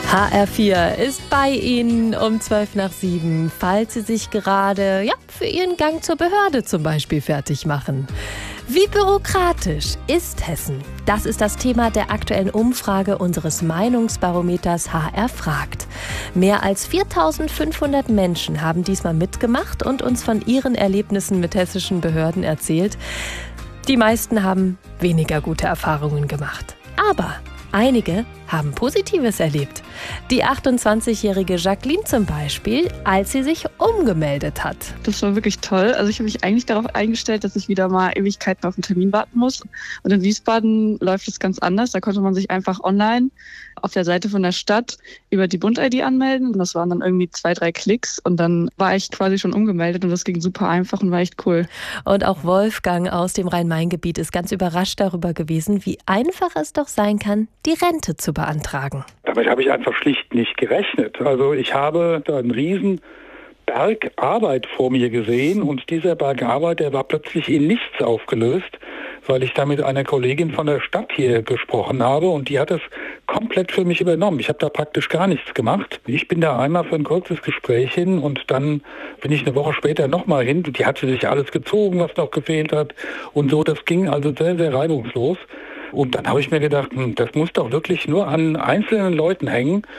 HR4 ist bei Ihnen um 6:55, falls Sie sich gerade für Ihren Gang zur Behörde zum Beispiel fertig machen. Wie bürokratisch ist Hessen? Das ist das Thema der aktuellen Umfrage unseres Meinungsbarometers HR fragt. Mehr als 4.500 Menschen haben diesmal mitgemacht und uns von ihren Erlebnissen mit hessischen Behörden erzählt. Die meisten haben weniger gute Erfahrungen gemacht. Aber einige haben Positives erlebt. Die 28-jährige Jacqueline zum Beispiel, als sie sich umgemeldet hat. Das war wirklich toll. Also ich habe mich eigentlich darauf eingestellt, dass ich wieder mal Ewigkeiten auf einen Termin warten muss. Und in Wiesbaden läuft es ganz anders. Da konnte man sich einfach online auf der Seite von der Stadt über die Bund-ID anmelden. Und das waren dann irgendwie 2-3 Klicks. Und dann war ich quasi schon umgemeldet und das ging super einfach und war echt cool. Und auch Wolfgang aus dem Rhein-Main-Gebiet ist ganz überrascht darüber gewesen, wie einfach es doch sein kann, die Rente zu beantragen. Damit habe ich einfach schlicht nicht gerechnet. Also ich habe da einen riesen Berg Arbeit vor mir gesehen und dieser Berg Arbeit, der war plötzlich in nichts aufgelöst, weil ich da mit einer Kollegin von der Stadt hier gesprochen habe und die hat das komplett für mich übernommen. Ich habe da praktisch gar nichts gemacht. Ich bin da einmal für ein kurzes Gespräch hin und dann bin ich eine Woche später nochmal hin. Die hatte sich alles gezogen, was noch gefehlt hat und so. Das ging also sehr, sehr reibungslos. Und dann habe ich mir gedacht, das muss doch wirklich nur an einzelnen Leuten hängen.